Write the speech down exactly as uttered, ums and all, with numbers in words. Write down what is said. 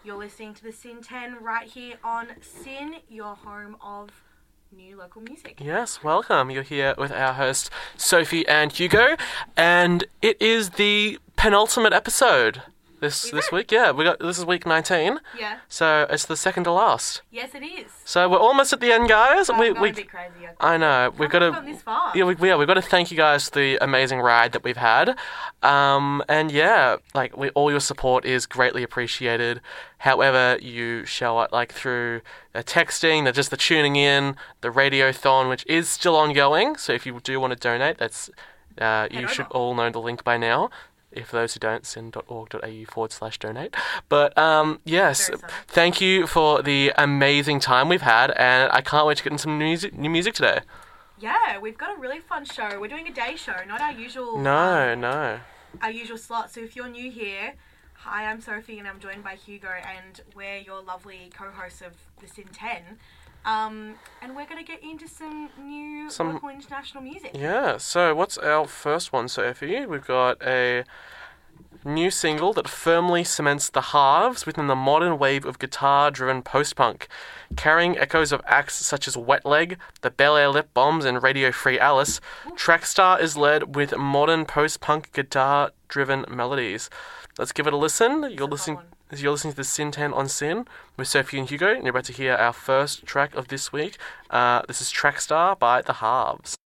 You're listening to the Sin ten right here on Sin, your home of new local music. Yes, welcome. You're here with our hosts, Sophie and Hugo, and it is the penultimate episode this Is this it? week. Yeah, we got this is week nineteen. Yeah. So it's the second to last. Yes, it is. So we're almost at the end, guys. Oh, we I'm going we a bit crazy. I know we've got Can't to. believe we've gone this far. Yeah, we, yeah, we've got to thank you guys for the amazing ride that we've had. Um, and yeah, like we, all your support is greatly appreciated. However, you show it like through the texting, the, just the tuning in, the radiothon, which is still ongoing. So if you do want to donate, that's uh, you Head should over. all know the link by now. If for those who don't, sin.org.au forward slash donate. But um, yes, Very exciting. thank you for the amazing time we've had, and I can't wait to get into some new music, new music today. Yeah, we've got a really fun show. We're doing a day show, not our usual No, um, no. our usual slot. So if you're new here, hi, I'm Sophie and I'm joined by Hugo, and we're your lovely co-hosts of the Sin ten. Um, and we're going to get into some new Some- local international music. Yeah, so what's our first one, Sophie? We've got a new single that firmly cements the halves within the modern wave of guitar-driven post-punk, carrying echoes of acts such as Wet Leg, the Bel Air Lip Bombs, and Radio Free Alice. Trackstar is led with modern post-punk guitar-driven melodies. Let's give it a listen. You're listening. one. You're listening to the Sin ten on Sin with Sophie and Hugo, and you're about to hear our first track of this week. Uh, this is Trackstar by The Halves.